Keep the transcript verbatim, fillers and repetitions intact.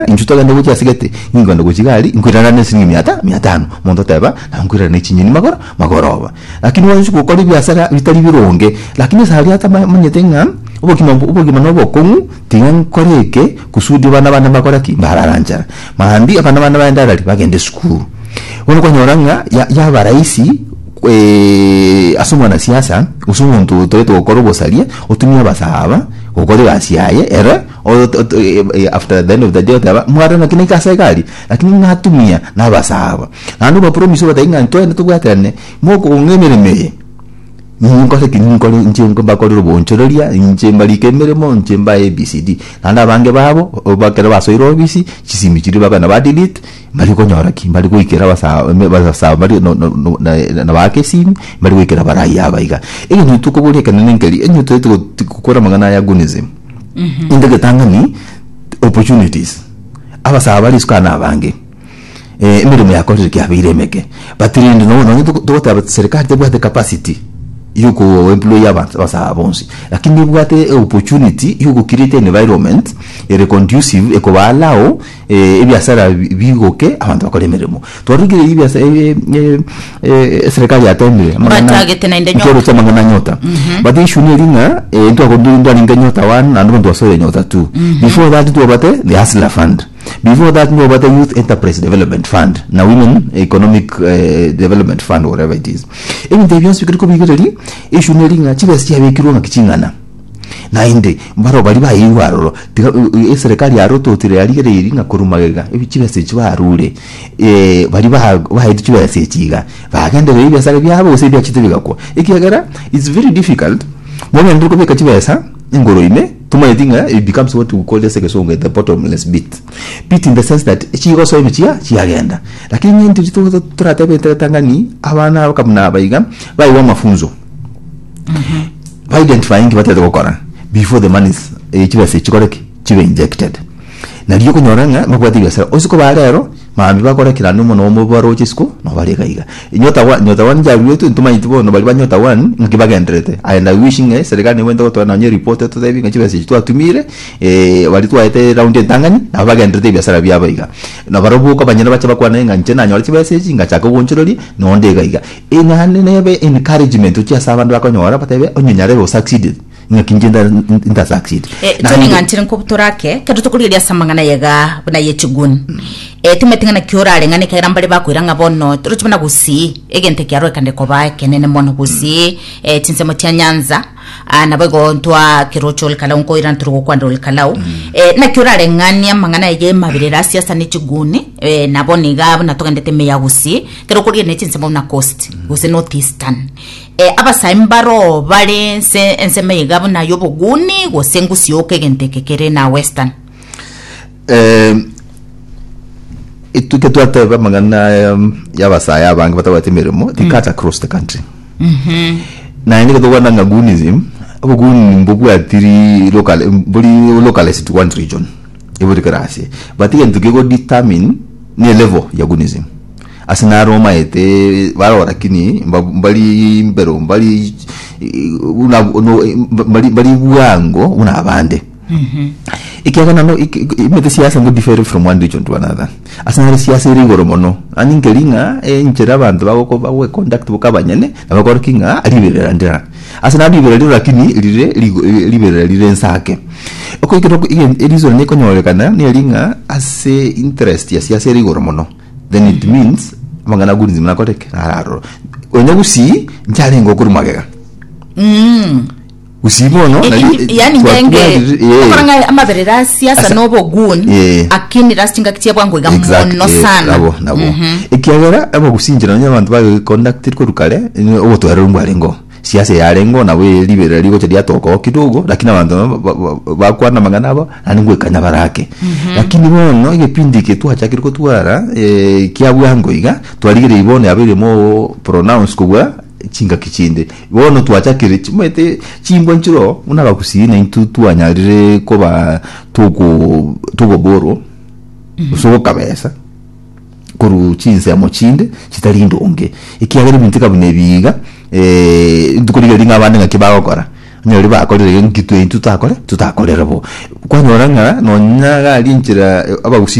inchuto ganda kuchi asigete inganda kuchi gari inkwirana ne singi miata miatano mondo teba na nkwirana ne chinyini magoro magoroba lakini wanchu gukora biasara bitari bironge lakini sari hata manyetenga ubo kima ubo kima nobo kongu tingan koreke kusudi bana bana bakora ki bararanjara mahandi abana bana baendara bagende school wono kwanyoranga ya, ya baraisi eh asumwa na siasa usumuntu toyeto gukora bosalia utumia basaba gukora basiaye era after the end of the day taba mwara na kinika serikali lakini natumia na basaba nando ba promise batainga ntoye ntubwatane moko ungemeremeye Ningko se kinko nje ngomba ko rubonchoria nje mbalike meremo nje mba A B C D nanda bange babo obakera basoiro bisi chisimikiri baba na badilite bali ko nyora ki bali ko ikera basa basa bali no na bake simi bali ko ikera baraya baiga ege ni tuko bole kanene ngeli enyo to tukora magana ya gunism mhm indege tangani opportunities abasa bali skana bange eh imirimo yakoze ki abiremeke batirinde no no to to serikali tebwa the capacity yuko employee abantu basabonsi lakini bwate opportunity yuko create environment ere conducive ekobalao eh ebiasara bigoke abantu bakore meremo twarugire ibiasara eh serikali atende batarget na indenyo kero chama ngana nyota but issue ni linga eh ndo akondo ndo linga nyota one and ndo asoye nyota two before that to abate the hustler fund before that no about the youth enterprise development fund na women economic uh, development fund whatever it is even the beyond speaker ko bigireri issue ni linga chibasi yabekirwa ngakicingana na inde mbaro bali bayiwaroro serikali ya roto tire yarigere iringa kurumagega ibicibase cibarure eh bali ba bahidi cibase ciga bagendere ibasara byabo se byakitebigakwa ikiyagara it's very difficult mwe ndiko beka cibasa ingoro ime tumayitinga it becomes what we call the second the bottomless pit pit in the sense that chigo so imichia chiagenda lakini nti tuto turatebe tangani abana bakamna bayiga bayiwa mafunzo mhm by identifying batete gukora before the money is chibase chikoreki chibe injected na liyo kunyoranga makwati byasa osiko barero maambi bakora kirano muno mu baro chisiko no bari kaiga nyota wa nyota wan jaru yetu ntuma yitibo no bali banyota wan nkibaga entrete and I wishing eh serikali wenda to na nye report to the ngachibase chitu atumire eh wali twaite round tangani na baga entrete byasara byabaiga no barobu ko banyana bacha bakwana nganche na nyora chibase chinga chako bonchorori no nde kaiga ina nebe encouragement uchi sabandu bakonyora batebe onyonyare bo succeeded ngakinjenda nda succeed eh toni ngantire ko butorake kedo tukuliria samangana yega buna yechigun eh timetinga na kiora alengane kaira mbali bakwiranga bono turutubona gusi egente kyaro kande ko ba kenene mono gusi eh tinsemo tia Nyanza ana bego ntwa kirocho kala unko iran turugo kwando kalau eh na kiora alengania mangana ye mabirira siasa ni chiguni eh naboni gabo natokandete meya gusi kero kulie ne tinsemo na coast gusi northeastern eh abasaimbaro bale se enseme gabo na yoboguni gosengu sioke gente kekere na western eh itu ketuata magana um, ya basaya bangi batawati mirimo they cut across the country mhm na ndi ko wana ngagunism abuguni mbugu atiri local buli localist to one region ibudi karasi but again to go determine ni level ya gunism asina Roma ete baro lakini mbali mbero mbali una mbali mbali buango una abande mhm ikiagana no imete siasa ngo differ from one region to another asana siasa rigoro mono aningelinga enchera abantu bako bawe conduct bukabanyane nabakora kinga alibera ndera asana alibera ndera lakini lire libera lire nsake oko ikero reason ne konyorekana ne linga ase interest ya siasa rigoro mono then it means mangana gunism na koteke araro onyagusi nchalengo kurumagega mm usibono yani ngenge kuranga amaberera siasa nobo gun akini rastinga kitia bwango igamono sana nabo nabo ikiagera abo gusinjira n'abantu ba conducted ko rukale obo to yarungu arengo siasa yarengo nawe libera ligo cya toko kidogo lakini abantu bakwana magana abo aningwe kanya barake lakini bono igepindike tu achakiriko twara eh kiabwango iga twaligire ibone abire mo pronounce kubwa chinga kichinde bono twachakire chimete chimbwa nchiro unaba kusina intu tuanyarire ko ba tuko tuko boro uso kabeza kuru chinse amochinde chitari ndonge ikiagere bintika bunebiga eh dukuliga linga abandi ngakibagokora nyori bakorire ngitwe tutakore tutakorera bo kwanyora ngara no nyaga linchira abagusi